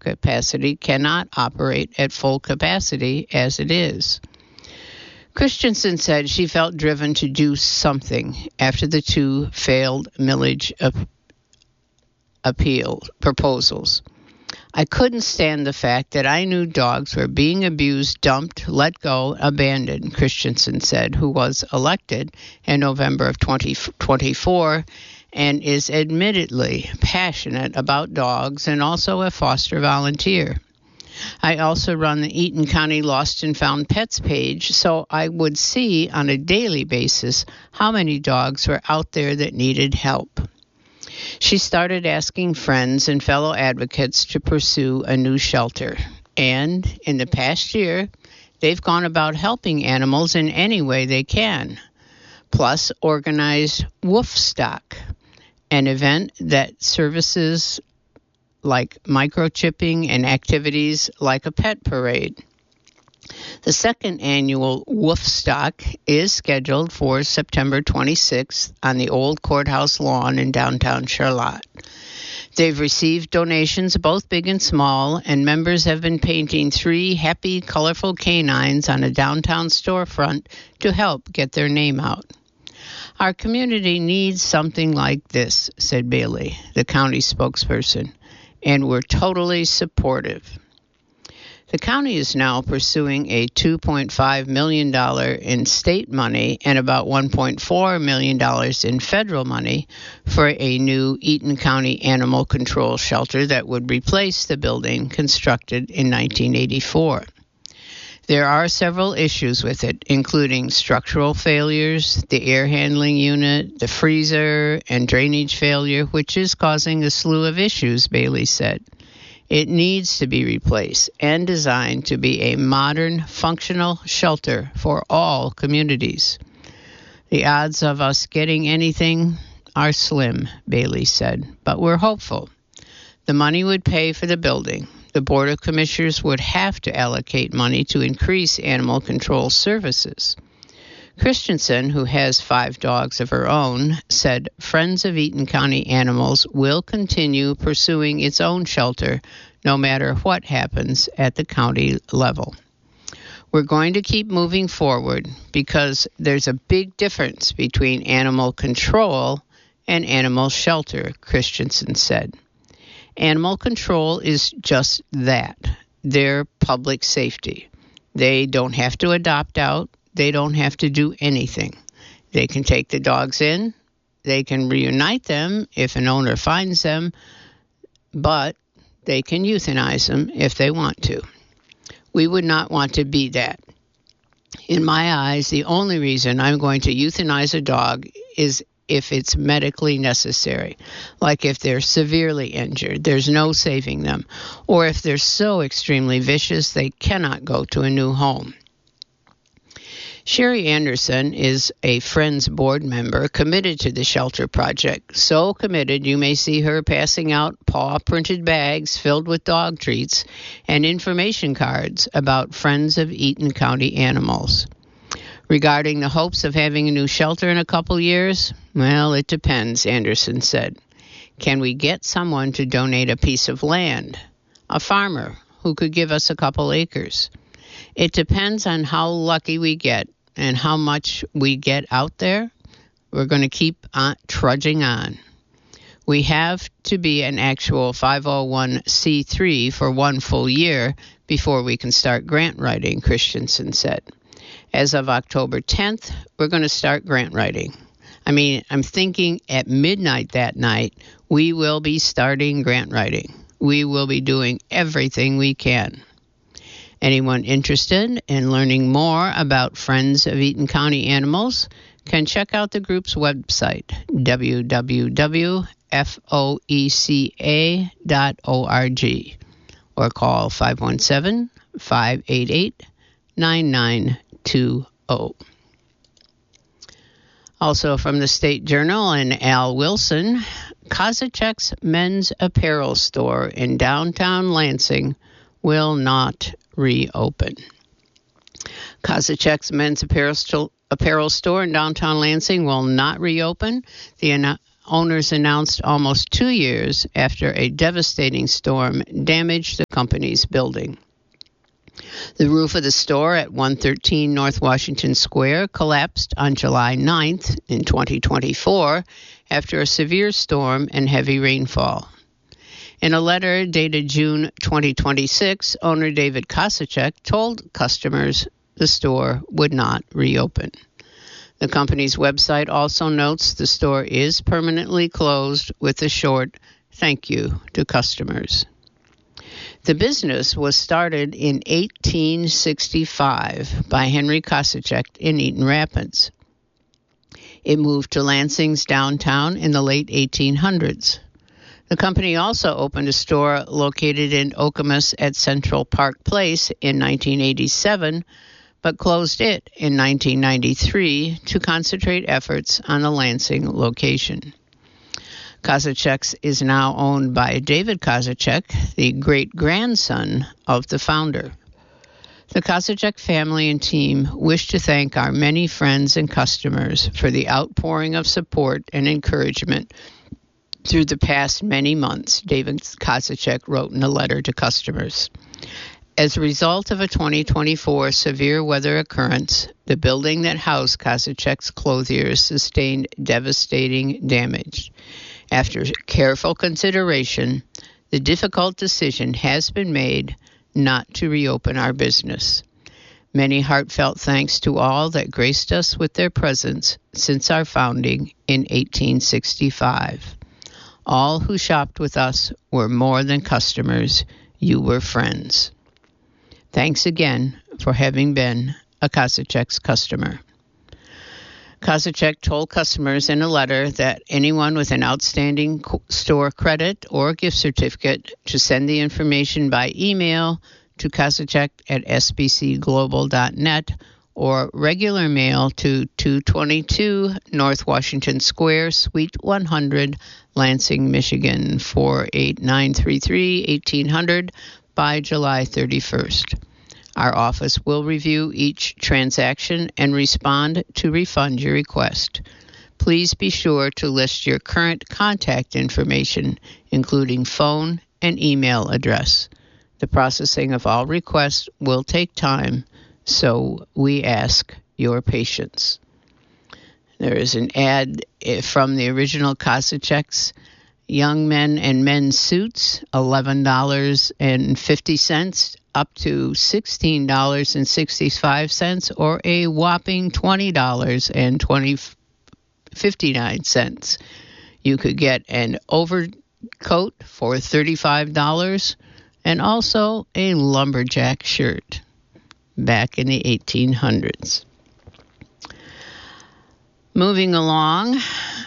capacity cannot operate at full capacity as it is. Christensen said she felt driven to do something after the two failed millage appeal proposals. I couldn't stand the fact that I knew dogs were being abused, dumped, let go, abandoned, Christensen said, who was elected in November of 2024 and is admittedly passionate about dogs and also a foster volunteer. I also run the Eaton County Lost and Found Pets page, so I would see on a daily basis how many dogs were out there that needed help. She started asking friends and fellow advocates to pursue a new shelter. And in the past year, they've gone about helping animals in any way they can. Plus, organized Woofstock, an event that services like microchipping and activities like a pet parade. The second annual Woofstock is scheduled for September 26th on the old courthouse lawn in downtown Charlotte. They've received donations, both big and small, and members have been painting 3 happy, colorful canines on a downtown storefront to help get their name out. Our community needs something like this, said Bailey, the county spokesperson, and we're totally supportive. The county is now pursuing a $2.5 million in state money and about $1.4 million in federal money for a new Eaton County Animal Control Shelter that would replace the building constructed in 1984. There are several issues with it, including structural failures, the air handling unit, the freezer, and drainage failure, which is causing a slew of issues, Bailey said. It needs to be replaced and designed to be a modern, functional shelter for all communities. The odds of us getting anything are slim, Bailey said, but we're hopeful. The money would pay for the building. The Board of Commissioners would have to allocate money to increase animal control services. Christensen, who has 5 dogs of her own, said Friends of Eaton County Animals will continue pursuing its own shelter no matter what happens at the county level. We're going to keep moving forward because there's a big difference between animal control and animal shelter, Christensen said. Animal control is just that. They're public safety. They don't have to adopt out. They don't have to do anything. They can take the dogs in. They can reunite them if an owner finds them, but they can euthanize them if they want to. We would not want to be that. In my eyes, the only reason I'm going to euthanize a dog is if it's medically necessary, like if they're severely injured, there's no saving them, or if they're so extremely vicious they cannot go to a new home. Sherry Anderson is a Friends board member committed to the shelter project, so committed you may see her passing out paw-printed bags filled with dog treats and information cards about Friends of Eaton County Animals. Regarding the hopes of having a new shelter in a couple years, well, it depends, Anderson said. Can we get someone to donate a piece of land? A farmer who could give us a couple acres? It depends on how lucky we get and how much we get out there. We're going to keep trudging on. We have to be an actual 501c3 for 1 full year before we can start grant writing, Christensen said. As of October 10th, we're going to start grant writing. I'm thinking at midnight that night, we will be starting grant writing. We will be doing everything we can. Anyone interested in learning more about Friends of Eaton County Animals can check out the group's website, www.foeca.org, or call 517-588-9920. Also from the State Journal and Al Wilson, Kozacek's men's apparel store in downtown Lansing will not reopen. Kozacek's men's apparel store in downtown Lansing will not reopen. The owners announced almost 2 years after a devastating storm damaged the company's building. The roof of the store at 113 North Washington Square collapsed on July 9th in 2024 after a severe storm and heavy rainfall. In a letter dated June 2026, owner David Kosacek told customers the store would not reopen. The company's website also notes the store is permanently closed with a short thank you to customers. The business was started in 1865 by Henry Kosacek in Eaton Rapids. It moved to Lansing's downtown in the late 1800s. The company also opened a store located in Okemos at Central Park Place in 1987, but closed it in 1993 to concentrate efforts on the Lansing location. Kosacek's is now owned by David Kosacek, the great-grandson of the founder. The Kosacek family and team wish to thank our many friends and customers for the outpouring of support and encouragement through the past many months, David Kosacek wrote in a letter to customers. As a result of a 2024 severe weather occurrence, the building that housed Kosacek's clothiers sustained devastating damage. After careful consideration, the difficult decision has been made not to reopen our business. Many heartfelt thanks to all that graced us with their presence since our founding in 1865. All who shopped with us were more than customers. You were friends. Thanks again for having been a Kosacek's customer. Kosacek told customers in a letter that anyone with an outstanding store credit or gift certificate to send the information by email to kosacek@sbcglobal.net or regular mail to 222 North Washington Square, Suite 100, Lansing, Michigan, 48933, 1800 by July 31st. Our office will review each transaction and respond to refund your request. Please be sure to list your current contact information, including phone and email address. The processing of all requests will take time, so we ask your patience. There is an ad from the original Kosacek's. Young men and men's suits, $11.50 up to $16.65, or a whopping $20.59. You could get an overcoat for $35 and also a lumberjack shirt back in the 1800s. Moving along,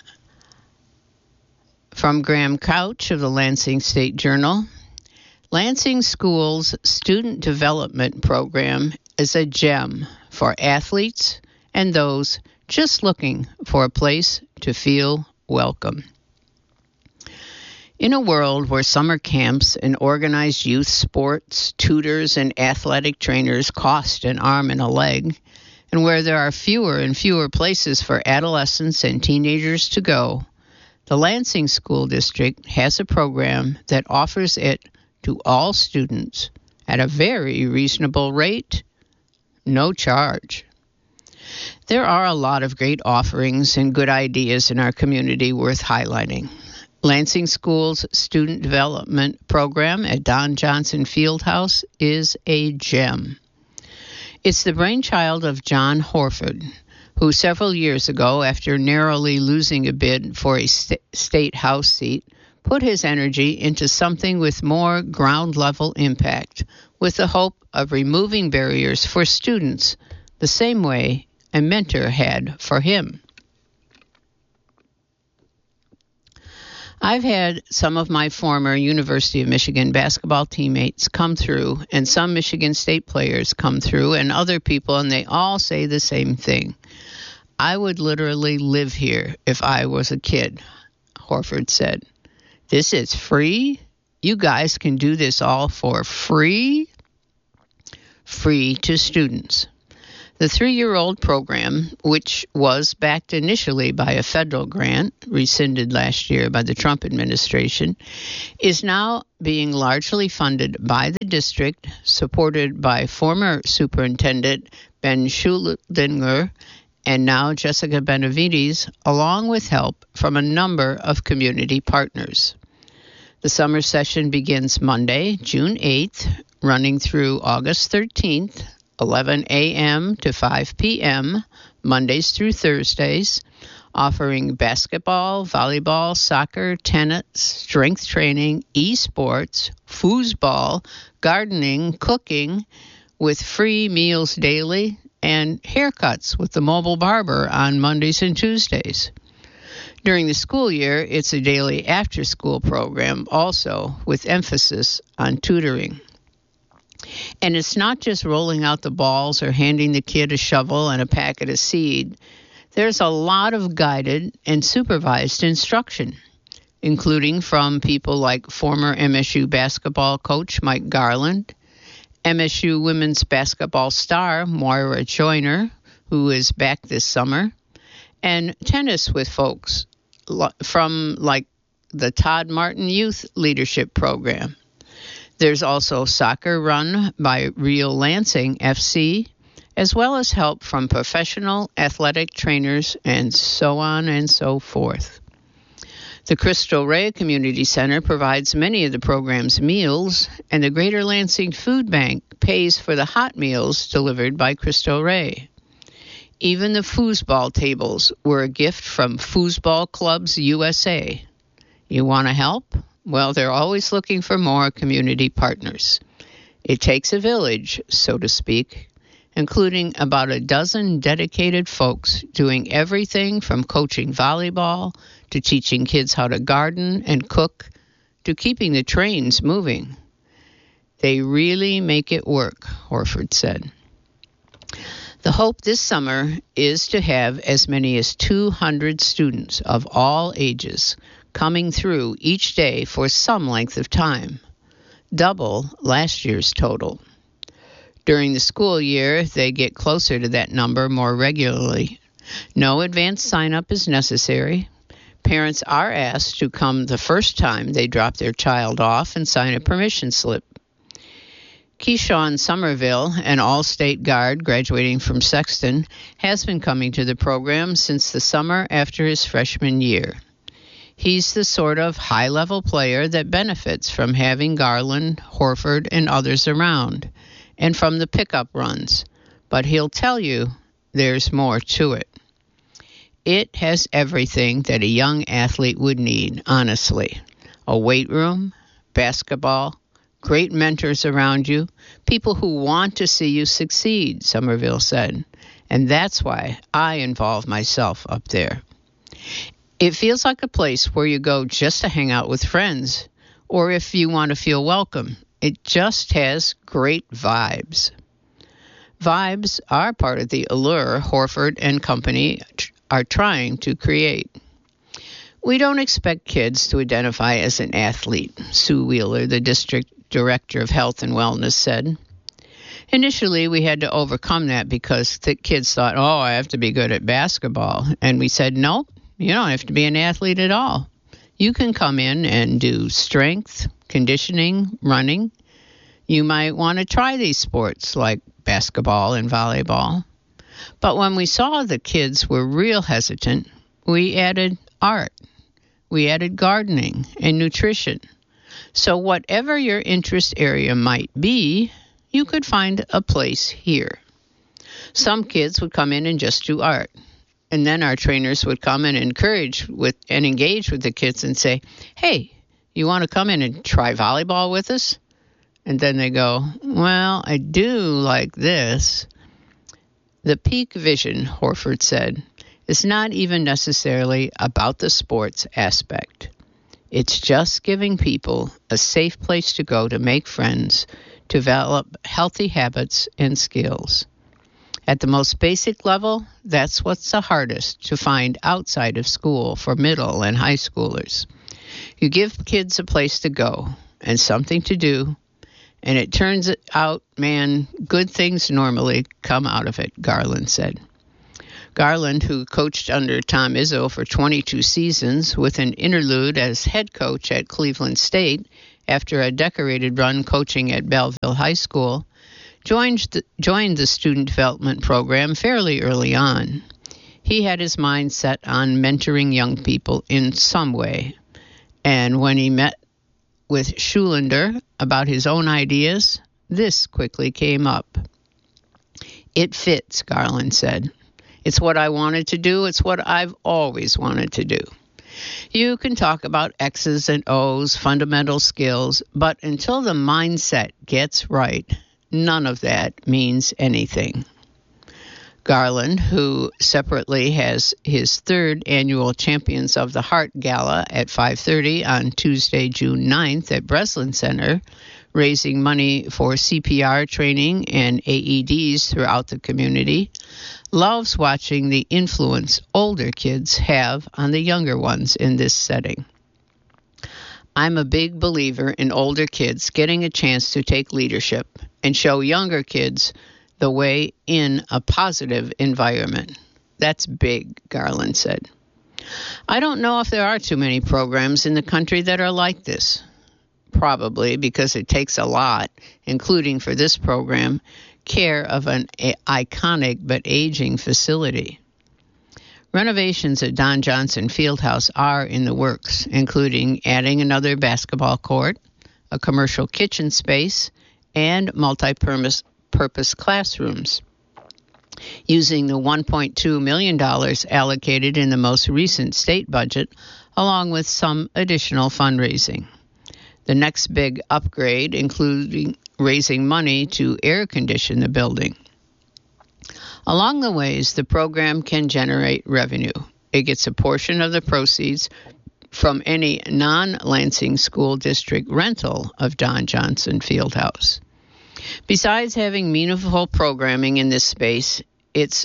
from Graham Couch of the Lansing State Journal, Lansing School's Student Development Program is a gem for athletes and those just looking for a place to feel welcome. In a world where summer camps and organized youth sports, tutors, and athletic trainers cost an arm and a leg, and where there are fewer and fewer places for adolescents and teenagers to go, the Lansing School District has a program that offers it to all students at a very reasonable rate, no charge. There are a lot of great offerings and good ideas in our community worth highlighting. Lansing School's Student Development Program at Don Johnson Fieldhouse is a gem. It's the brainchild of John Horford, who several years ago, after narrowly losing a bid for a state house seat, put his energy into something with more ground-level impact, with the hope of removing barriers for students the same way a mentor had for him. I've had some of my former University of Michigan basketball teammates come through, and some Michigan State players come through, and other people, and they all say the same thing. I would literally live here if I was a kid, Horford said. This is free? You guys can do this all for free? Free to students. The 3-year-old program, which was backed initially by a federal grant, rescinded last year by the Trump administration, is now being largely funded by the district, supported by former Superintendent Ben Schuldiner and now Jessica Benavides, along with help from a number of community partners. The summer session begins Monday, June 8th, running through August 13th, 11 a.m. to 5 p.m., Mondays through Thursdays, offering basketball, volleyball, soccer, tennis, strength training, esports, foosball, gardening, cooking, with free meals daily, and haircuts with the mobile barber on Mondays and Tuesdays. During the school year, it's a daily after-school program also, with emphasis on tutoring. And it's not just rolling out the balls or handing the kid a shovel and a packet of seed. There's a lot of guided and supervised instruction, including from people like former MSU basketball coach Mike Garland, MSU women's basketball star Moira Joyner, who is back this summer, and tennis with folks from like the Todd Martin Youth Leadership Program. There's also soccer run by Real Lansing FC, as well as help from professional athletic trainers and so on and so forth. The Cristo Rey Community Center provides many of the program's meals, and the Greater Lansing Food Bank pays for the hot meals delivered by Cristo Rey. Even the foosball tables were a gift from Foosball Clubs USA. You want to help? Well, they're always looking for more community partners. It takes a village, so to speak, including about a dozen dedicated folks doing everything from coaching volleyball to teaching kids how to garden and cook to keeping the trains moving. They really make it work, Horford said. The hope this summer is to have as many as 200 students of all ages coming through each day for some length of time, double last year's total. During the school year, they get closer to that number more regularly. No advance sign-up is necessary. Parents are asked to come the first time they drop their child off and sign a permission slip. Keyshawn Somerville, an All-State guard graduating from Sexton, has been coming to the program since the summer after his freshman year. He's the sort of high-level player that benefits from having Garland, Horford, and others around, and from the pickup runs. But he'll tell you there's more to it. It has everything that a young athlete would need, honestly. A weight room, basketball, great mentors around you, people who want to see you succeed, Somerville said. And that's why I involve myself up there. It feels like a place where you go just to hang out with friends, or if you want to feel welcome. It just has great vibes. Vibes are part of the allure Horford and company are trying to create. We don't expect kids to identify as an athlete, Sue Wheeler, the district director of health and wellness, said. Initially, we had to overcome that because the kids thought, I have to be good at basketball. And we said, no, you don't have to be an athlete at all. You can come in and do strength, conditioning, running. You might want to try these sports like basketball and volleyball. But when we saw the kids were real hesitant, we added art. We added gardening and nutrition. So whatever your interest area might be, you could find a place here. Some kids would come in and just do art. And then our trainers would come and engage with the kids and say, hey, you want to come in and try volleyball with us? And then they go, well, I do like this. The peak vision, Horford said, is not even necessarily about the sports aspect. It's just giving people a safe place to go to make friends, to develop healthy habits and skills. At the most basic level, that's what's the hardest to find outside of school for middle and high schoolers. You give kids a place to go and something to do, And it turns out, man, good things normally come out of it, Garland said. Garland, who coached under Tom Izzo for 22 seasons with an interlude as head coach at Cleveland State after a decorated run coaching at Belleville High School, joined the student development program fairly early on. He had his mind set on mentoring young people in some way. And when he met with Schulander about his own ideas, this quickly came up. It fits, Garland said. It's what I wanted to do. It's what I've always wanted to do. You can talk about X's and O's, fundamental skills, but until the mindset gets right, none of that means anything. Garland, who separately has his third annual Champions of the Heart Gala at 5:30 on Tuesday, June 9th at Breslin Center, raising money for CPR training and AEDs throughout the community, loves watching the influence older kids have on the younger ones in this setting. I'm a big believer in older kids getting a chance to take leadership and show younger kids the way in a positive environment. That's big, Garland said. I don't know if there are too many programs in the country that are like this. Probably because it takes a lot, including for this program, care of an iconic but aging facility. Renovations at Don Johnson Fieldhouse are in the works, including adding another basketball court, a commercial kitchen space, and multi-purpose classrooms. Using the $1.2 million allocated in the most recent state budget, along with some additional fundraising. The next big upgrade, including raising money to air condition the building. Along the ways, the program can generate revenue. It gets a portion of the proceeds from any non-Lansing School District rental of Don Johnson Fieldhouse. Besides having meaningful programming in this space, it's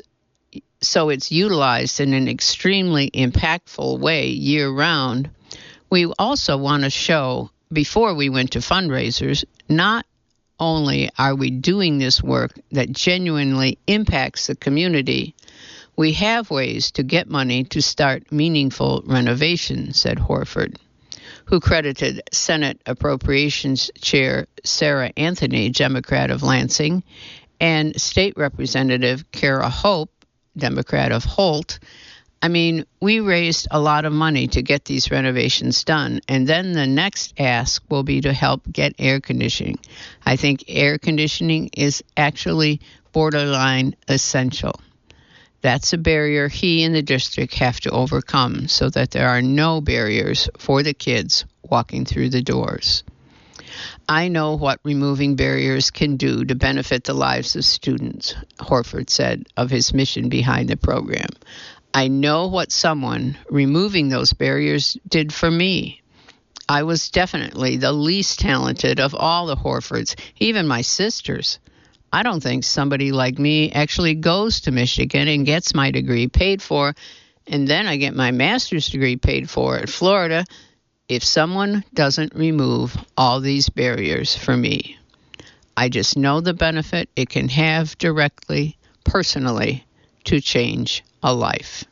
utilized in an extremely impactful way year-round. We also want to show, before we went to fundraisers, not only are we doing this work that genuinely impacts the community, we have ways to get money to start meaningful renovation, said Horford, who credited Senate Appropriations Chair Sarah Anthony, Democrat of Lansing, and State Representative Kara Hope, Democrat of Holt. I mean, we raised a lot of money to get these renovations done, and then the next ask will be to help get air conditioning. I think air conditioning is actually borderline essential. That's a barrier he and the district have to overcome so that there are no barriers for the kids walking through the doors. I know what removing barriers can do to benefit the lives of students, Horford said of his mission behind the program. I know what someone removing those barriers did for me. I was definitely the least talented of all the Horfords, even my sisters. I don't think somebody like me actually goes to Michigan and gets my degree paid for, and then I get my master's degree paid for at Florida, if someone doesn't remove all these barriers for me. I just know the benefit it can have directly, personally, to change a life.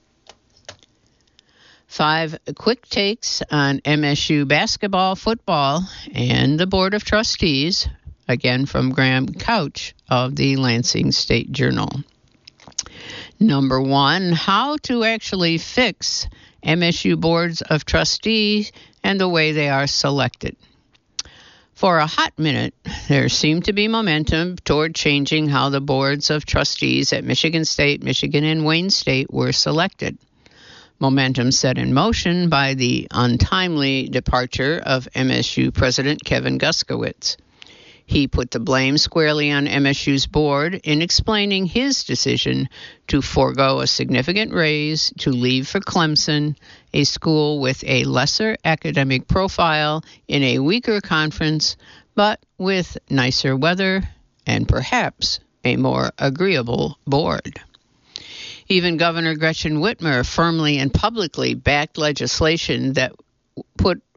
5 quick takes on MSU basketball, football, and the Board of Trustees, again from Graham Couch of the Lansing State Journal. Number 1, how to actually fix MSU Boards of Trustees and the way they are selected. For a hot minute, there seemed to be momentum toward changing how the boards of trustees at Michigan State, Michigan, and Wayne State were selected. Momentum set in motion by the untimely departure of MSU President Kevin Guskowitz. He put the blame squarely on MSU's board in explaining his decision to forego a significant raise to leave for Clemson, a school with a lesser academic profile in a weaker conference, but with nicer weather and perhaps a more agreeable board. Even Governor Gretchen Whitmer firmly and publicly backed legislation that put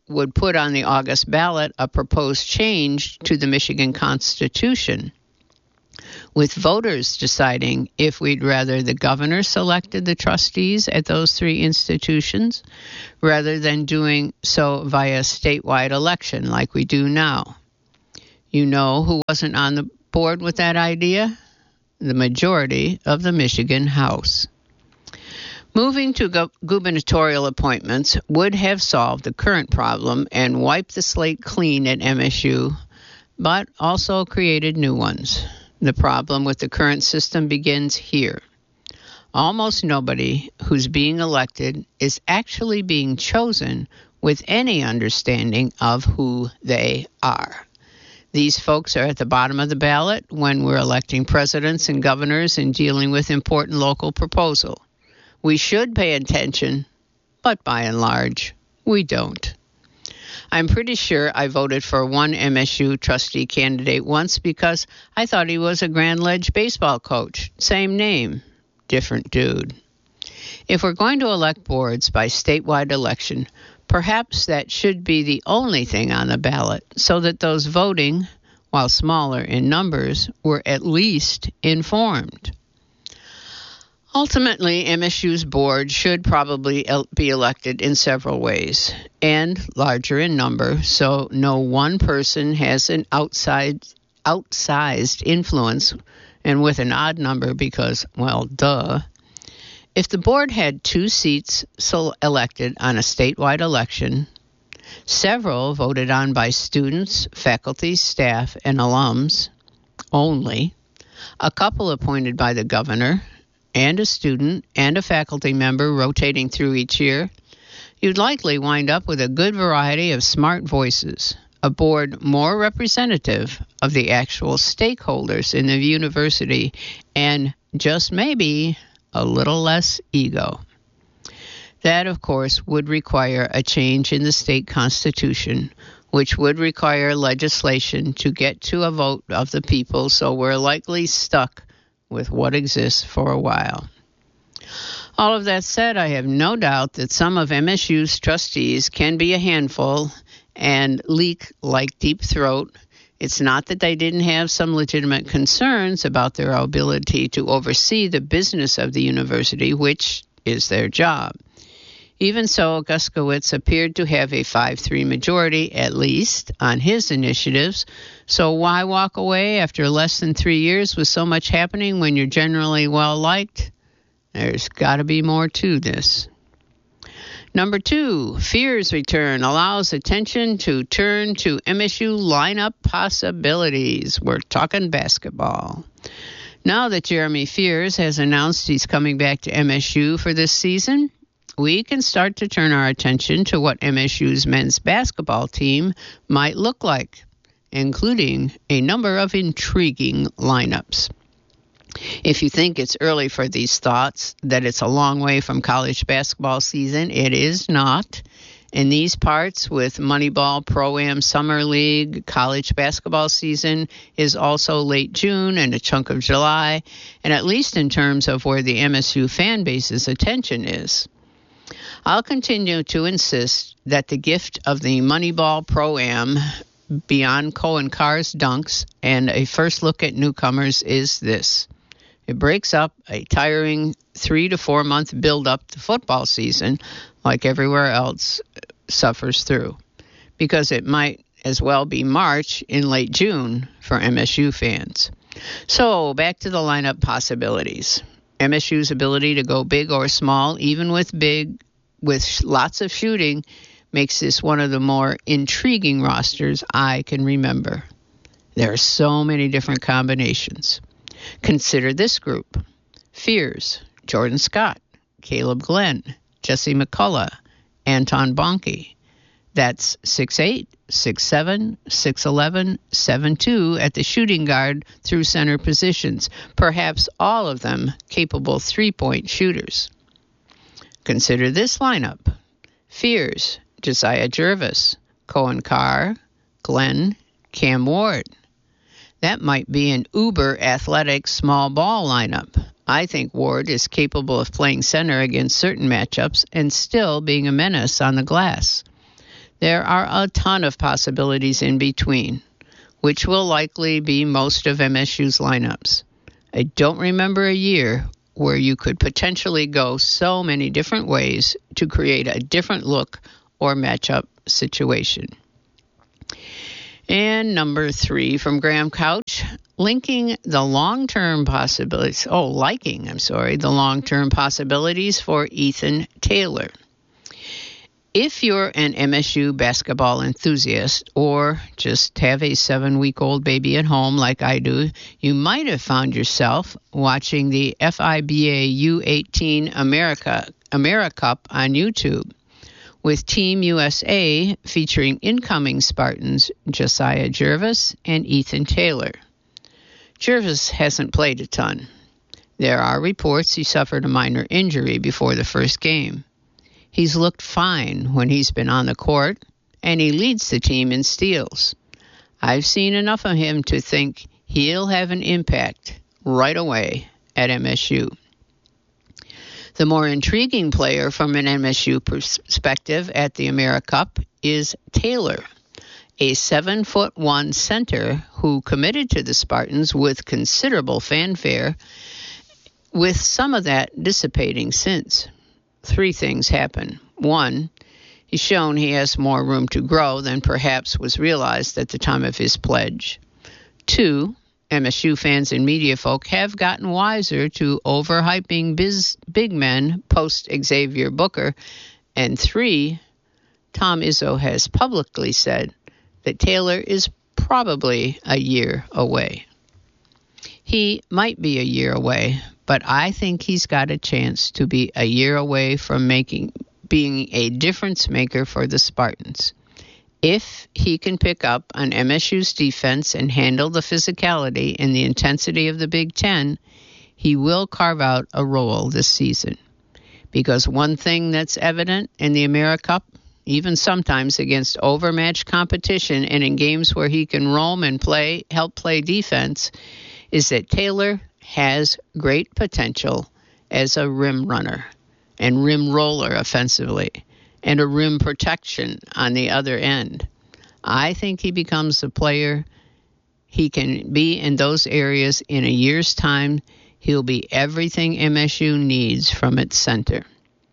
would put on the August ballot a proposed change to the Michigan Constitution, with voters deciding if we'd rather the governor selected the trustees at those three institutions rather than doing so via statewide election like we do now. You know who wasn't on the board with that idea? The majority of the Michigan House. Moving to gubernatorial appointments would have solved the current problem and wiped the slate clean at MSU, but also created new ones. The problem with the current system begins here. Almost nobody who's being elected is actually being chosen with any understanding of who they are. These folks are at the bottom of the ballot when we're electing presidents and governors and dealing with important local proposals. We should pay attention, but by and large, we don't. I'm pretty sure I voted for one MSU trustee candidate once because I thought he was a Grand Ledge baseball coach. Same name, different dude. If we're going to elect boards by statewide election, perhaps that should be the only thing on the ballot so that those voting, while smaller in numbers, were at least informed. Ultimately, MSU's board should probably be elected in several ways and larger in number, so no one person has an outsized influence, and with an odd number because, well, duh. If the board had 2 seats elected on a statewide election, several voted on by students, faculty, staff, and alums only, a couple appointed by the governor, and a student and a faculty member rotating through each year, you'd likely wind up with a good variety of smart voices, a board more representative of the actual stakeholders in the university, and just maybe a little less ego. That, of course, would require a change in the state constitution, which would require legislation to get to a vote of the people, so we're likely stuck with what exists for a while. All of that said, I have no doubt that some of MSU's trustees can be a handful and leak like deep throat. It's not that they didn't have some legitimate concerns about their ability to oversee the business of the university, which is their job. Even so, Guskowitz appeared to have a 5-3 majority, at least, on his initiatives. So why walk away after less than 3 years with so much happening when you're generally well-liked? There's got to be more to this. Number 2, Fears return allows attention to turn to MSU lineup possibilities. We're talking basketball. Now that Jeremy Fears has announced he's coming back to MSU for this season, we can start to turn our attention to what MSU's men's basketball team might look like, including a number of intriguing lineups. If you think it's early for these thoughts, that it's a long way from college basketball season, it is not. In these parts, with Moneyball Pro-Am Summer League, college basketball season is also late June and a chunk of July, and at least in terms of where the MSU fan base's attention is. I'll continue to insist that the gift of the Moneyball Pro-Am, beyond Cohen Carr's dunks and a first look at newcomers, is this. It breaks up a tiring 3 to 4 month build-up to football season like everywhere else suffers through, because it might as well be March in late June for MSU fans. So back to the lineup possibilities. MSU's ability to go big or small, even with lots of shooting, makes this one of the more intriguing rosters I can remember. There are so many different combinations. Consider this group: Fears, Jordan Scott, Caleb Glenn, Jesse McCullough, Anton Bonke. That's 6'8", 6'7", 6'11", 7'2" at the shooting guard through center positions, perhaps all of them capable three-point shooters. Consider this lineup: Fears, Josiah Jervis, Cohen Carr, Glenn, Cam Ward. That might be an uber-athletic small ball lineup. I think Ward is capable of playing center against certain matchups and still being a menace on the glass. There are a ton of possibilities in between, which will likely be most of MSU's lineups. I don't remember a year where you could potentially go so many different ways to create a different look or matchup situation. And number 3 from Graham Couch, liking the long-term possibilities for Ethan Taylor. If you're an MSU basketball enthusiast or just have a 7-week-old baby at home like I do, you might have found yourself watching the FIBA U18 AmeriCup on YouTube, with Team USA featuring incoming Spartans Josiah Jervis and Ethan Taylor. Jervis hasn't played a ton. There are reports he suffered a minor injury before the first game. He's looked fine when he's been on the court, and he leads the team in steals. I've seen enough of him to think he'll have an impact right away at MSU. The more intriguing player from an MSU perspective at the AmeriCup is Taylor, a 7'1" center who committed to the Spartans with considerable fanfare, with some of that dissipating since. 3 things happen. 1, he's shown he has more room to grow than perhaps was realized at the time of his pledge. 2, MSU fans and media folk have gotten wiser to overhyping big men post-Xavier Booker. And 3, Tom Izzo has publicly said that Taylor is probably a year away. He might be a year away, but I think he's got a chance to be a year away from being a difference maker for the Spartans. If he can pick up on MSU's defense and handle the physicality and the intensity of the Big Ten, he will carve out a role this season. Because one thing that's evident in the AmeriCup, even sometimes against overmatched competition and in games where he can roam and help play defense, is that Taylor has great potential as a rim runner and rim roller offensively, and a rim protection on the other end. I think he becomes a player he can be in those areas in a year's time. He'll be everything MSU needs from its center.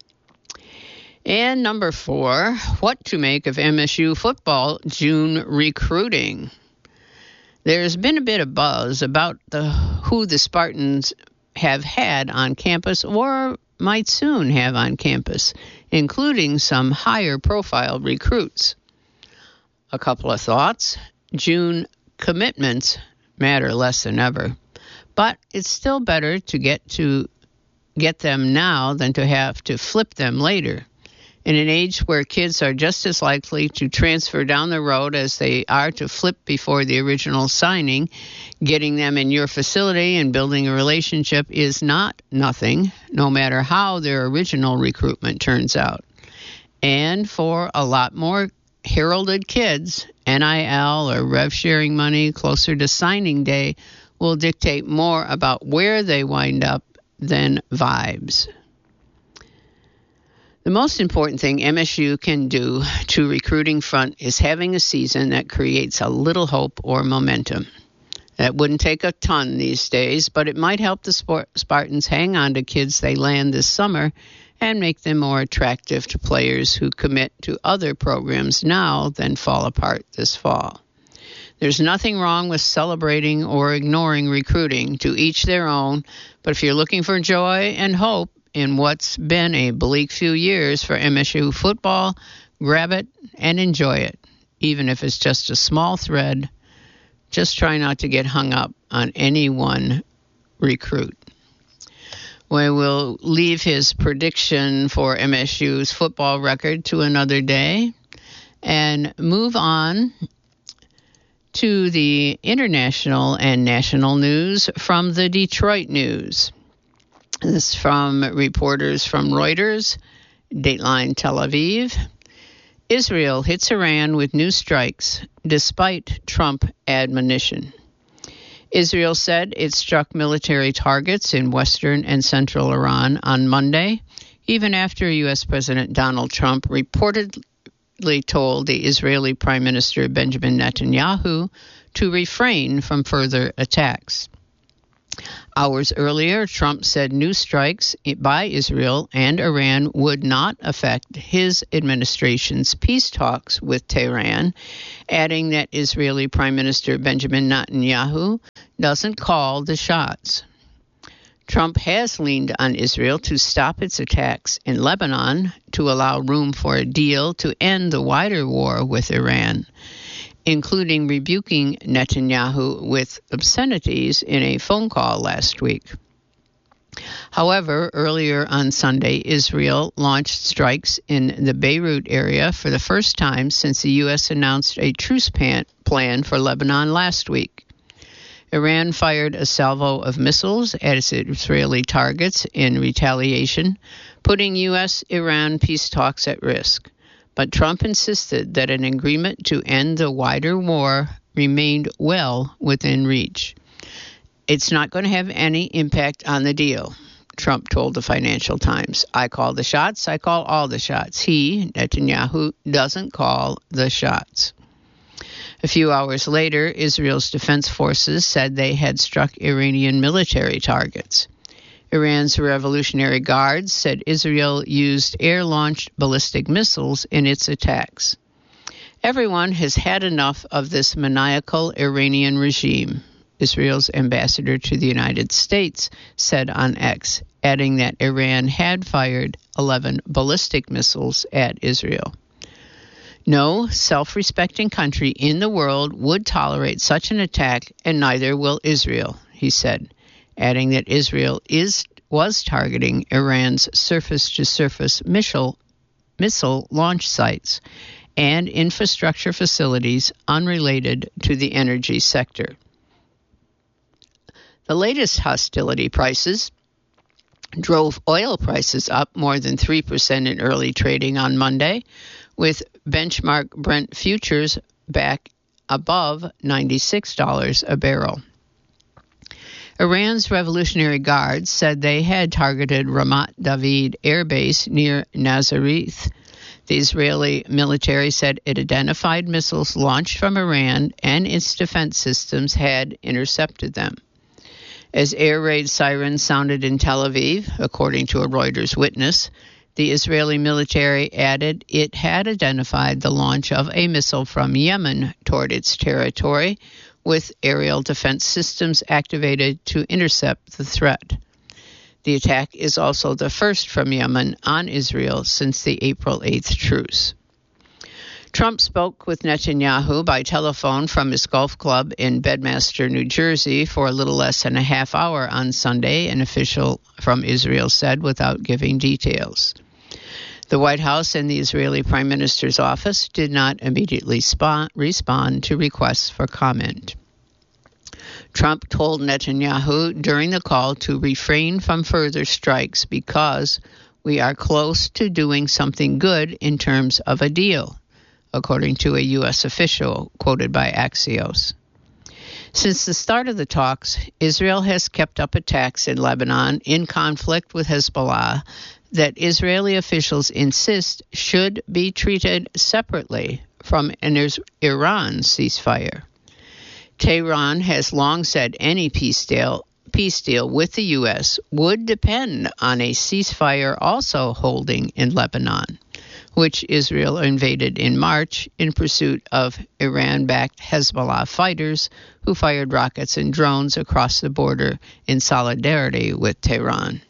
And number 4, what to make of MSU football June recruiting. There's been a bit of buzz about who the Spartans have had on campus or might soon have on campus, including some higher-profile recruits. A couple of thoughts. June commitments matter less than ever, but it's still better to get them now than to have to flip them later. In an age where kids are just as likely to transfer down the road as they are to flip before the original signing, getting them in your facility and building a relationship is not nothing, no matter how their original recruitment turns out. And for a lot more heralded kids, NIL or rev sharing money closer to signing day will dictate more about where they wind up than vibes. The most important thing MSU can do to recruiting front is having a season that creates a little hope or momentum. That wouldn't take a ton these days, but it might help the Spartans hang on to kids they land this summer and make them more attractive to players who commit to other programs now than fall apart this fall. There's nothing wrong with celebrating or ignoring recruiting, to each their own, but if you're looking for joy and hope in what's been a bleak few years for MSU football, grab it and enjoy it, even if it's just a small thread. Just try not to get hung up on any one recruit. We will leave his prediction for MSU's football record to another day and move on to the international and national news from the Detroit News. This is from reporters from Reuters, Dateline Tel Aviv. Israel hits Iran with new strikes despite Trump admonition. Israel said it struck military targets in western and central Iran on Monday, even after U.S. President Donald Trump reportedly repeatedly told the Israeli Prime Minister Benjamin Netanyahu to refrain from further attacks. Hours earlier, Trump said new strikes by Israel and Iran would not affect his administration's peace talks with Tehran, adding that Israeli Prime Minister Benjamin Netanyahu doesn't call the shots. Trump has leaned on Israel to stop its attacks in Lebanon to allow room for a deal to end the wider war with Iran, including rebuking Netanyahu with obscenities in a phone call last week. However, earlier on Sunday, Israel launched strikes in the Beirut area for the first time since the U.S. announced a truce plan for Lebanon last week. Iran fired a salvo of missiles at its Israeli targets in retaliation, putting U.S.-Iran peace talks at risk. But Trump insisted that an agreement to end the wider war remained well within reach. It's not going to have any impact on the deal, Trump told the Financial Times. I call the shots, I call all the shots. He, Netanyahu, doesn't call the shots. A few hours later, Israel's defense forces said they had struck Iranian military targets. Iran's Revolutionary Guards said Israel used air-launched ballistic missiles in its attacks. Everyone has had enough of this maniacal Iranian regime, Israel's ambassador to the United States said on X, adding that Iran had fired 11 ballistic missiles at Israel. No self-respecting country in the world would tolerate such an attack, and neither will Israel, he said, adding that Israel was targeting Iran's surface-to-surface missile launch sites and infrastructure facilities unrelated to the energy sector. The latest hostility prices drove oil prices up more than 3% in early trading on Monday, with benchmark Brent futures back above $96 a barrel. Iran's Revolutionary Guards said they had targeted Ramat David Air Base near Nazareth. The Israeli military said it identified missiles launched from Iran and its defense systems had intercepted them. As air raid sirens sounded in Tel Aviv, according to a Reuters witness, the Israeli military added it had identified the launch of a missile from Yemen toward its territory, with aerial defense systems activated to intercept the threat. The attack is also the first from Yemen on Israel since the April 8th truce. Trump spoke with Netanyahu by telephone from his golf club in Bedminster, New Jersey, for a little less than a half hour on Sunday, an official from Israel said, without giving details. The White House and the Israeli Prime Minister's office did not immediately respond to requests for comment. Trump told Netanyahu during the call to refrain from further strikes because we are close to doing something good in terms of a deal, according to a U.S. official quoted by Axios. Since the start of the talks, Israel has kept up attacks in Lebanon in conflict with Hezbollah that Israeli officials insist should be treated separately from an Iran ceasefire. Tehran has long said any peace deal with the U.S. would depend on a ceasefire also holding in Lebanon, which Israel invaded in March in pursuit of Iran-backed Hezbollah fighters who fired rockets and drones across the border in solidarity with Tehran.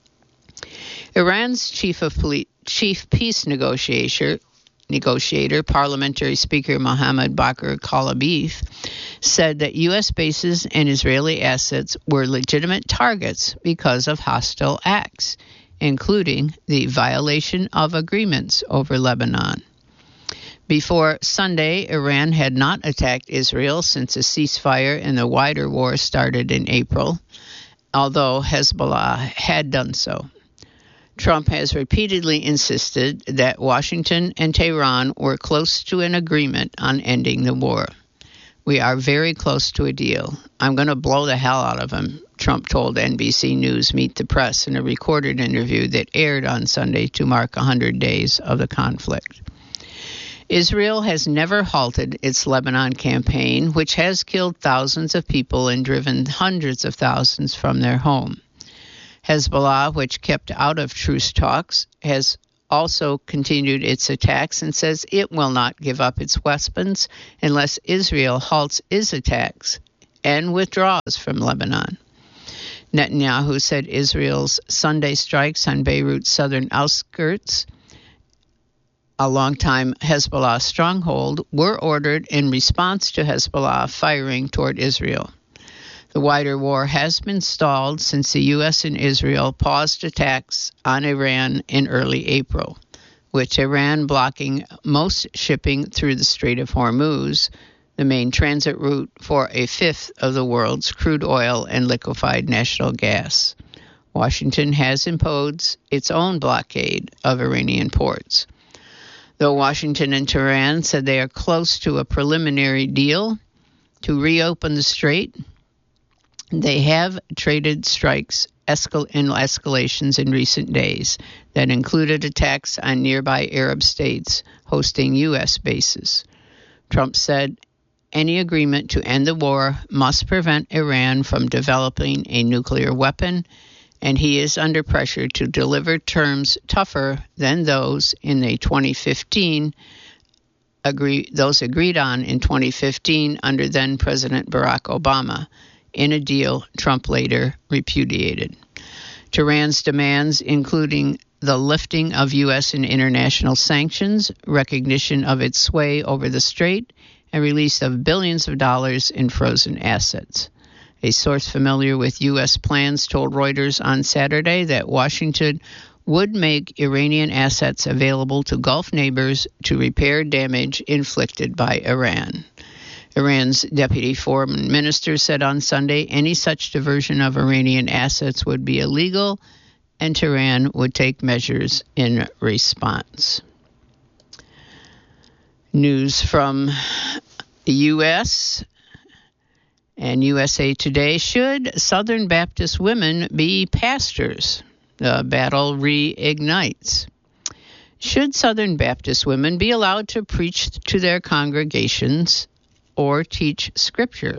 Iran's chief peace negotiator, Parliamentary Speaker Mohammad Bakr Kalibaf, said that U.S. bases and Israeli assets were legitimate targets because of hostile acts, including the violation of agreements over Lebanon. Before Sunday, Iran had not attacked Israel since a ceasefire in the wider war started in April, although Hezbollah had done so. Trump has repeatedly insisted that Washington and Tehran were close to an agreement on ending the war. We are very close to a deal. I'm going to blow the hell out of him, Trump told NBC News Meet the Press in a recorded interview that aired on Sunday to mark 100 days of the conflict. Israel has never halted its Lebanon campaign, which has killed thousands of people and driven hundreds of thousands from their home. Hezbollah, which kept out of truce talks, has also continued its attacks and says it will not give up its weapons unless Israel halts its attacks and withdraws from Lebanon. Netanyahu said Israel's Sunday strikes on Beirut's southern outskirts, a longtime Hezbollah stronghold, were ordered in response to Hezbollah firing toward Israel. The wider war has been stalled since the U.S. and Israel paused attacks on Iran in early April, with Iran blocking most shipping through the Strait of Hormuz, the main transit route for a fifth of the world's crude oil and liquefied natural gas. Washington has imposed its own blockade of Iranian ports. Though Washington and Tehran said they are close to a preliminary deal to reopen the strait, they have traded strikes and escalations in recent days that included attacks on nearby Arab states hosting U.S. bases. Trump said any agreement to end the war must prevent Iran from developing a nuclear weapon, and he is under pressure to deliver terms tougher than those in the 2015 agreed on in 2015 under then President Barack Obama, in a deal Trump later repudiated. Tehran's demands, including the lifting of U.S. and international sanctions, recognition of its sway over the strait, and release of billions of dollars in frozen assets. A source familiar with U.S. plans told Reuters on Saturday that Washington would make Iranian assets available to Gulf neighbors to repair damage inflicted by Iran. Iran's deputy foreign minister said on Sunday any such diversion of Iranian assets would be illegal, and Tehran would take measures in response. News from the U.S. and USA Today. Should Southern Baptist women be pastors? The battle reignites. Should Southern Baptist women be allowed to preach to their congregations or teach Scripture?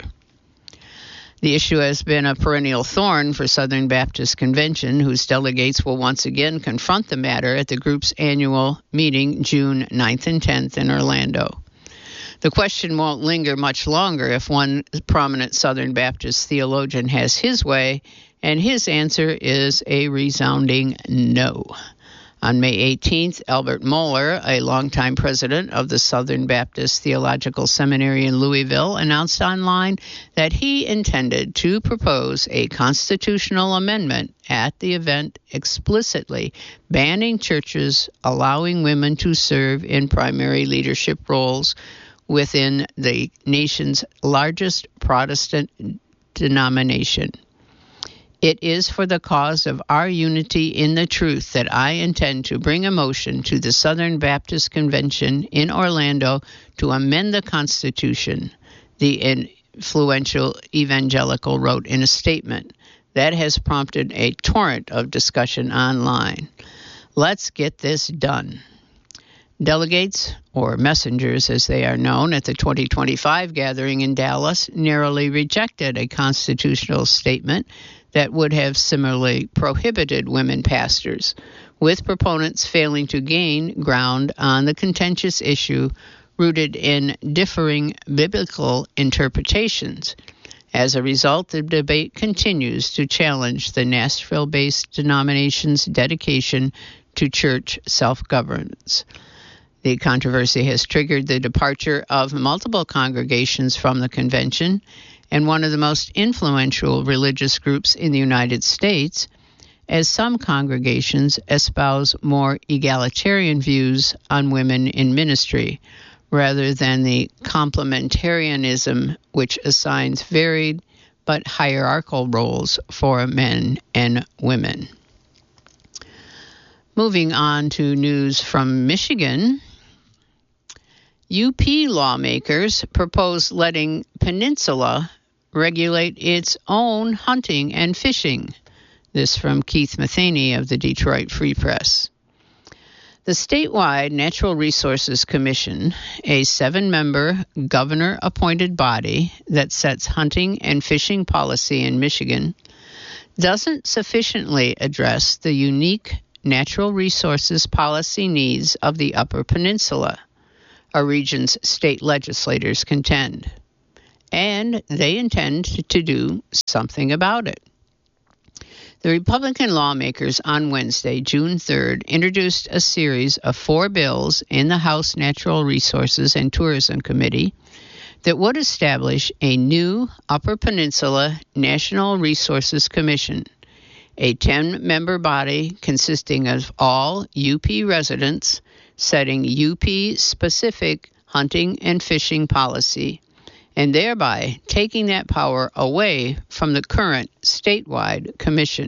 The issue has been a perennial thorn for Southern Baptist Convention, whose delegates will once again confront the matter at the group's annual meeting June 9th and 10th in Orlando. The question won't linger much longer if one prominent Southern Baptist theologian has his way, and his answer is a resounding no. On May 18th, Albert Mohler, a longtime president of the Southern Baptist Theological Seminary in Louisville, announced online that he intended to propose a constitutional amendment at the event explicitly banning churches allowing women to serve in primary leadership roles within the nation's largest Protestant denomination. It is for the cause of our unity in the truth that I intend to bring a motion to the Southern Baptist Convention in Orlando to amend the Constitution, the influential evangelical wrote in a statement that has prompted a torrent of discussion online. Let's get this done. Delegates, or messengers as they are known, at the 2025 gathering in Dallas narrowly rejected a constitutional statement that would have similarly prohibited women pastors, with proponents failing to gain ground on the contentious issue rooted in differing biblical interpretations. As a result, the debate continues to challenge the Nashville-based denomination's dedication to church self-governance. The controversy has triggered the departure of multiple congregations from the convention, and one of the most influential religious groups in the United States, as some congregations espouse more egalitarian views on women in ministry, rather than the complementarianism which assigns varied but hierarchical roles for men and women. Moving on to news from Michigan. UP lawmakers propose letting Peninsula regulate its own hunting and fishing. This from Keith Matheny of the Detroit Free Press. The statewide Natural Resources Commission, a 7-member governor-appointed body that sets hunting and fishing policy in Michigan, doesn't sufficiently address the unique natural resources policy needs of the Upper Peninsula, a region's state legislators contend. And they intend to do something about it. The Republican lawmakers on Wednesday, June 3rd, introduced a series of 4 bills in the House Natural Resources and Tourism Committee that would establish a new Upper Peninsula National Resources Commission, a 10-member body consisting of all UP residents, setting UP-specific hunting and fishing policy, and thereby taking that power away from the current statewide commission.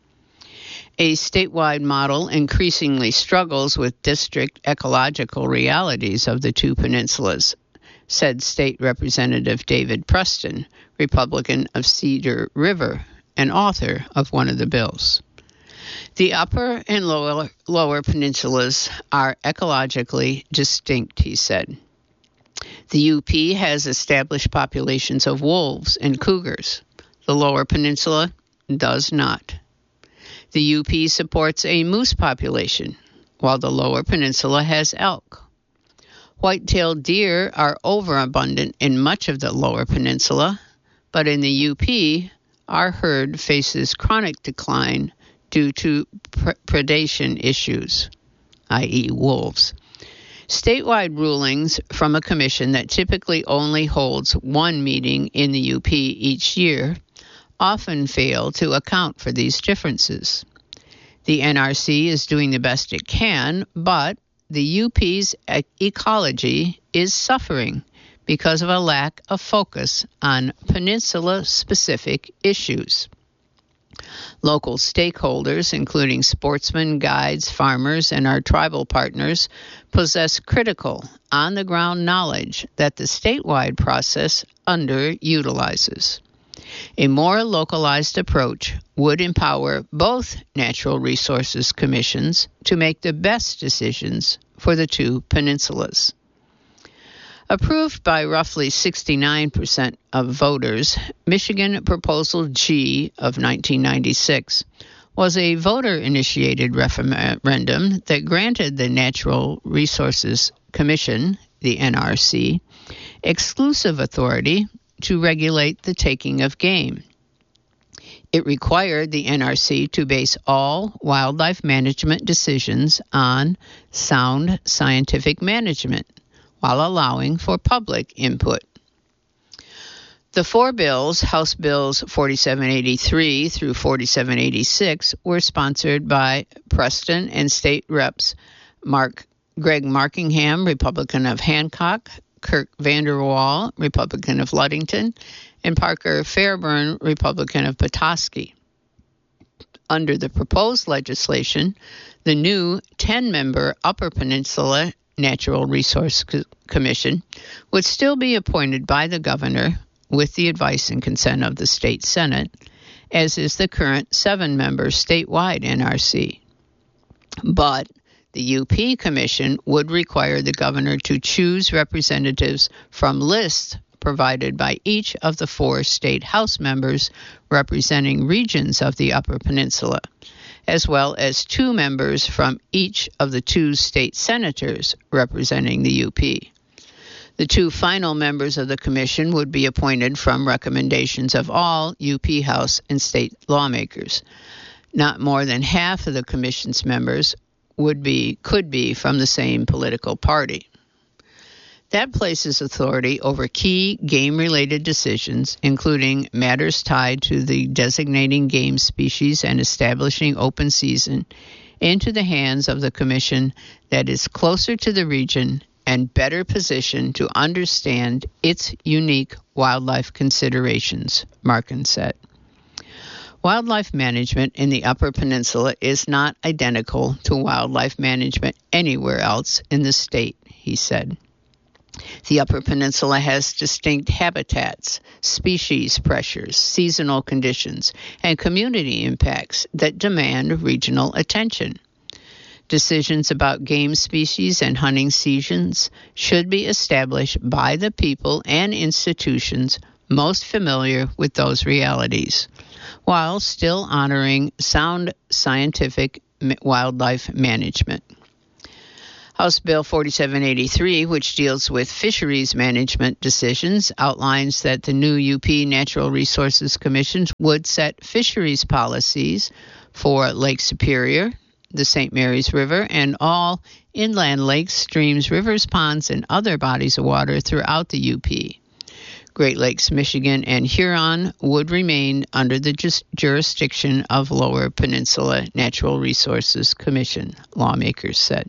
A statewide model increasingly struggles with district ecological realities of the two peninsulas, said State Representative David Preston, Republican of Cedar River, and author of one of the bills. The upper and lower peninsulas are ecologically distinct, he said. The UP has established populations of wolves and cougars. The lower peninsula does not. The UP supports a moose population, while the lower peninsula has elk. White-tailed deer are overabundant in much of the lower peninsula, but in the UP, our herd faces chronic decline due to predation issues, i.e. wolves. Statewide rulings from a commission that typically only holds one meeting in the UP each year often fail to account for these differences. The NRC is doing the best it can, but the UP's ecology is suffering because of a lack of focus on peninsula-specific issues. Local stakeholders, including sportsmen, guides, farmers, and our tribal partners, possess critical, on-the-ground knowledge that the statewide process underutilizes. A more localized approach would empower both natural resources commissions to make the best decisions for the two peninsulas. Approved by roughly 69% of voters, Michigan Proposal G of 1996 was a voter-initiated referendum that granted the Natural Resources Commission, the NRC, exclusive authority to regulate the taking of game. It required the NRC to base all wildlife management decisions on sound scientific management, while allowing for public input. The 4 bills, House Bills 4783 through 4786, were sponsored by Preston and State Reps Greg Markingham, Republican of Hancock, Kirk Vanderwall, Republican of Ludington, and Parker Fairburn, Republican of Petoskey. Under the proposed legislation, the new 10-member Upper Peninsula Natural Resource Commission would still be appointed by the governor with the advice and consent of the state Senate, as is the current 7-member statewide NRC. But the UP Commission would require the governor to choose representatives from lists provided by each of the 4 state House members representing regions of the Upper Peninsula, as well as 2 members from each of the 2 state senators representing the UP. The 2 final members of the commission would be appointed from recommendations of all UP House and state lawmakers. Not more than half of the commission's members could be from the same political party. That places authority over key game-related decisions, including matters tied to the designating game species and establishing open season, into the hands of the commission that is closer to the region and better positioned to understand its unique wildlife considerations, Markin said. Wildlife management in the Upper Peninsula is not identical to wildlife management anywhere else in the state, he said. The Upper Peninsula has distinct habitats, species pressures, seasonal conditions, and community impacts that demand regional attention. Decisions about game species and hunting seasons should be established by the people and institutions most familiar with those realities, while still honoring sound scientific wildlife management. House Bill 4783, which deals with fisheries management decisions, outlines that the new UP Natural Resources Commission would set fisheries policies for Lake Superior, the St. Mary's River, and all inland lakes, streams, rivers, ponds, and other bodies of water throughout the UP. Great Lakes, Michigan, and Huron would remain under the jurisdiction of Lower Peninsula Natural Resources Commission, lawmakers said.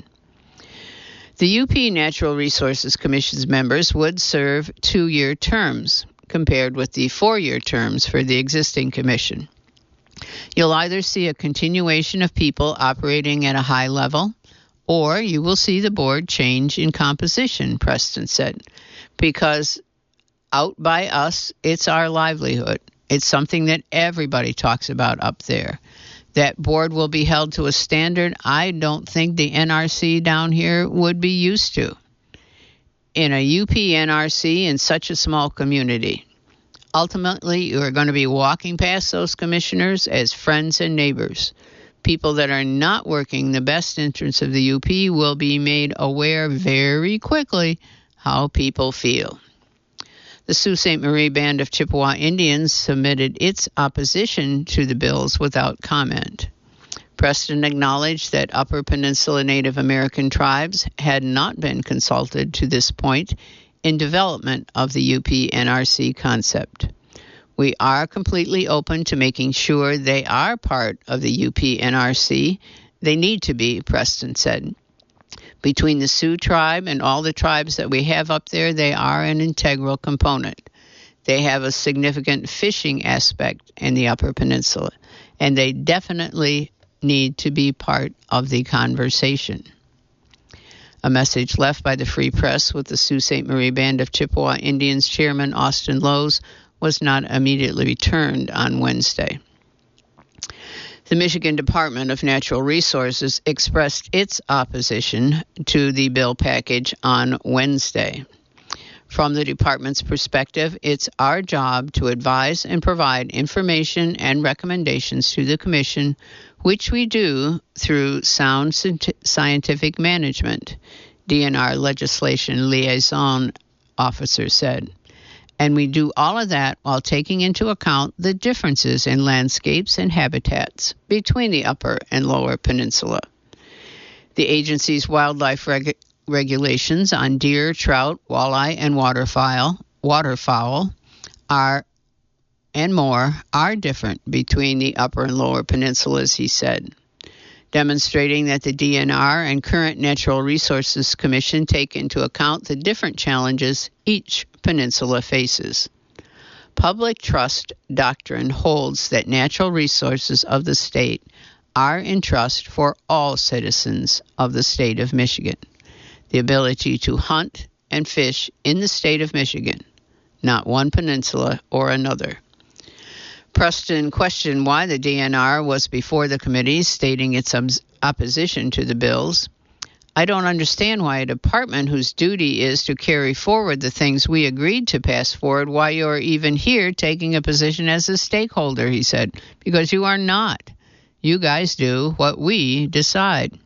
The UP Natural Resources Commission's members would serve 2-year terms, compared with the 4-year terms for the existing commission. You'll either see a continuation of people operating at a high level, or you will see the board change in composition, Preston said, because out by us, it's our livelihood. It's something that everybody talks about up there. That board will be held to a standard I don't think the NRC down here would be used to. In a UP NRC in such a small community, ultimately you are going to be walking past those commissioners as friends and neighbors. People that are not working the best interests of the UP will be made aware very quickly how people feel. The Sault Ste. Marie Band of Chippewa Indians submitted its opposition to the bills without comment. Preston acknowledged that Upper Peninsula Native American tribes had not been consulted to this point in development of the UP NRC concept. We are completely open to making sure they are part of the UP NRC. They need to be, Preston said. Between the Sioux tribe and all the tribes that we have up there, they are an integral component. They have a significant fishing aspect in the Upper Peninsula, and they definitely need to be part of the conversation. A message left by the Free Press with the Sault Ste. Marie Band of Chippewa Indians Chairman Austin Lowes was not immediately returned on Wednesday. The Michigan Department of Natural Resources expressed its opposition to the bill package on Wednesday. From the department's perspective, it's our job to advise and provide information and recommendations to the Commission, which we do through sound scientific management, DNR legislation liaison officer said. And we do all of that while taking into account the differences in landscapes and habitats between the Upper and Lower Peninsula. The agency's wildlife regulations on deer, trout, walleye, and waterfowl are different between the Upper and Lower Peninsulas, he said, demonstrating that the DNR and current Natural Resources Commission take into account the different challenges each peninsula faces. Public trust doctrine holds that natural resources of the state are in trust for all citizens of the state of Michigan. The ability to hunt and fish in the state of Michigan, not one peninsula or another. Preston questioned why the DNR was before the committee, stating its opposition to the bills. I don't understand why a department whose duty is to carry forward the things we agreed to pass forward, why you're even here taking a position as a stakeholder, he said, because you are not. You guys do what we decide.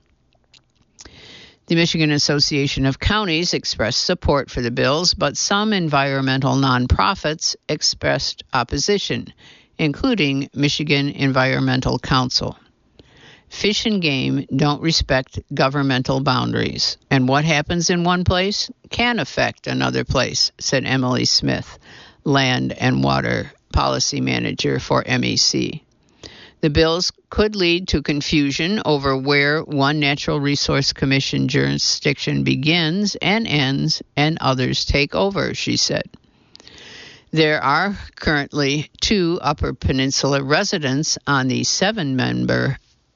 The Michigan Association of Counties expressed support for the bills, but some environmental nonprofits expressed opposition, including Michigan Environmental Council. Fish and game don't respect governmental boundaries, and what happens in one place can affect another place, said Emily Smith, Land and Water Policy Manager for MEC. The bills could lead to confusion over where one Natural Resource Commission jurisdiction begins and ends and others take over, she said. There are currently 2 Upper Peninsula residents on the 7-member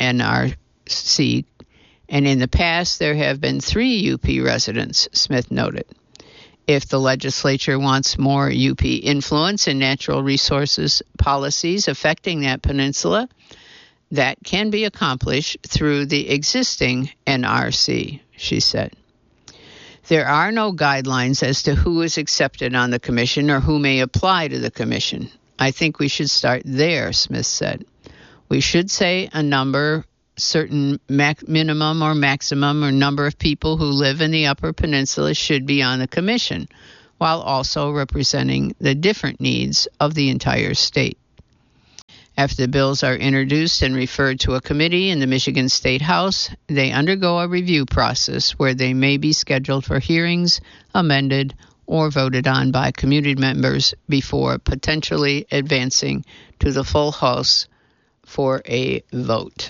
NRC, and in the past there have been 3 UP residents, Smith noted. If the legislature wants more UP influence in natural resources policies affecting that peninsula, That can be accomplished through the existing NRC, she said. There are no guidelines as to who is accepted on the commission or who may apply to the commission. I think we should start there, Smith said. We should say a number, certain minimum or maximum or number of people who live in the Upper Peninsula should be on the commission, while also representing the different needs of the entire state. After the bills are introduced and referred to a committee in the Michigan State House, they undergo a review process where they may be scheduled for hearings, amended, or voted on by community members before potentially advancing to the full House for a vote.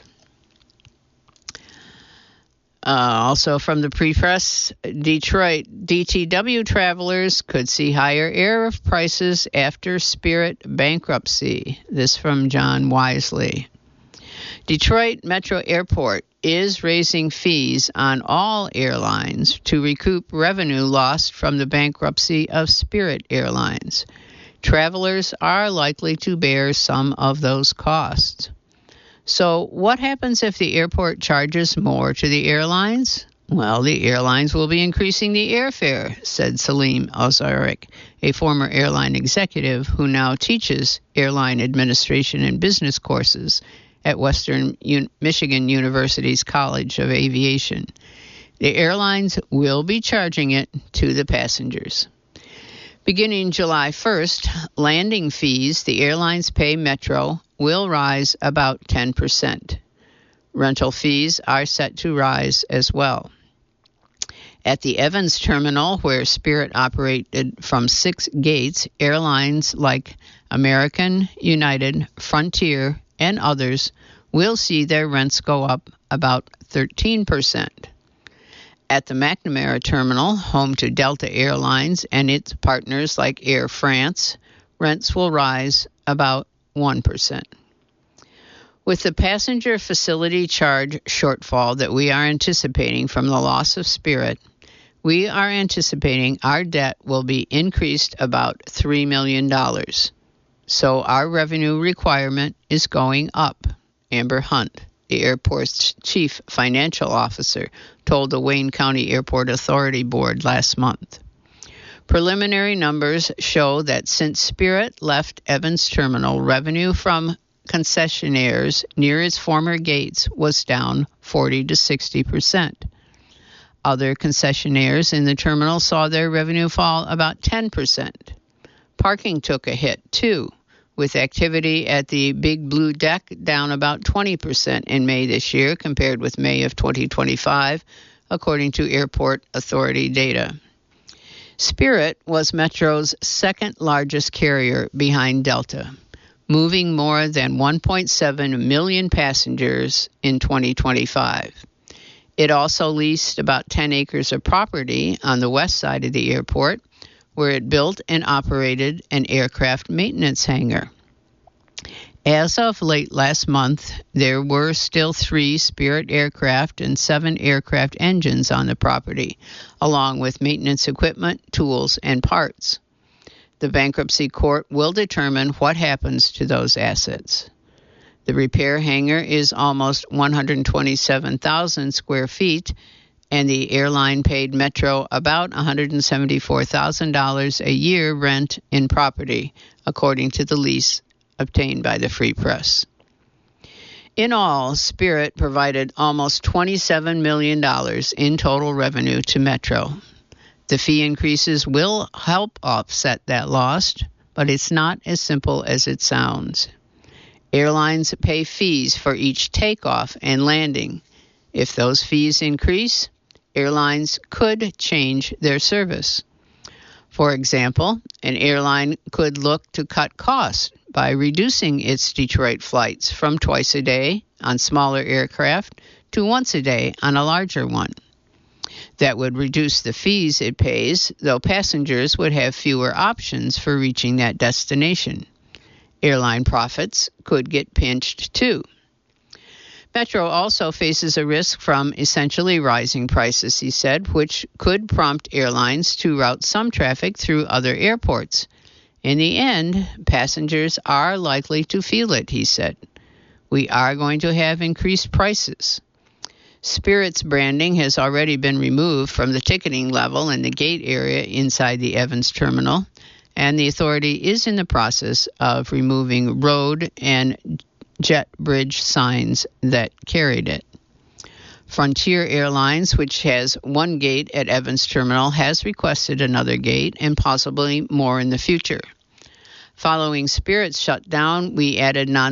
Also from the pre-press, Detroit DTW travelers could see higher air prices after Spirit bankruptcy. This from John Wisely. Detroit Metro Airport is raising fees on all airlines to recoup revenue lost from the bankruptcy of Spirit Airlines. Travelers are likely to bear some of those costs. So what happens if the airport charges more to the airlines? Well, the airlines will be increasing the airfare, said Salim Ozarek, a former airline executive who now teaches airline administration and business courses at Western Michigan University's College of Aviation. The airlines will be charging it to the passengers. Beginning July 1st, landing fees the airlines pay Metro will rise about 10%. Rental fees are set to rise as well. At the Evans Terminal, where Spirit operated from 6 gates, airlines like American, United, Frontier, and others will see their rents go up about 13%. At the McNamara Terminal, home to Delta Airlines and its partners like Air France, rents will rise about 1%. With the passenger facility charge shortfall that we are anticipating from the loss of Spirit, we are anticipating our debt will be increased about $3 million. So our revenue requirement is going up, Amber Hunt, the airport's chief financial officer, told the Wayne County Airport Authority Board last month. Preliminary numbers show that since Spirit left Evans Terminal, revenue from concessionaires near its former gates was down 40 to 60%. Other concessionaires in the terminal saw their revenue fall about 10%. Parking took a hit, too, with activity at the Big Blue Deck down about 20% in May this year compared with May of 2025, according to Airport Authority data. Spirit was Metro's second largest carrier behind Delta, moving more than 1.7 million passengers in 2025. It also leased about 10 acres of property on the west side of the airport, where it built and operated an aircraft maintenance hangar. As of late last month, there were still 3 Spirit aircraft and 7 aircraft engines on the property, along with maintenance equipment, tools, and parts. The bankruptcy court will determine what happens to those assets. The repair hangar is almost 127,000 square feet, and the airline paid Metro about $174,000 a year rent in property, according to the lease obtained by the Free Press. In all, Spirit provided almost $27 million in total revenue to Metro. The fee increases will help offset that loss, but it's not as simple as it sounds. Airlines pay fees for each takeoff and landing. If those fees increase, airlines could change their service. For example, an airline could look to cut costs by reducing its Detroit flights from twice a day on smaller aircraft to once a day on a larger one. That would reduce the fees it pays, though passengers would have fewer options for reaching that destination. Airline profits could get pinched too. Metro also faces a risk from essentially rising prices, he said, which could prompt airlines to route some traffic through other airports. In the end, passengers are likely to feel it, he said. we are going to have increased prices. Spirit's branding has already been removed from the ticketing level in the gate area inside the Evans terminal, and the authority is in the process of removing road and jet bridge signs that carried it. Frontier Airlines, which has one gate at Evans Terminal, has requested another gate and possibly more in the future. Following Spirit's shutdown, we added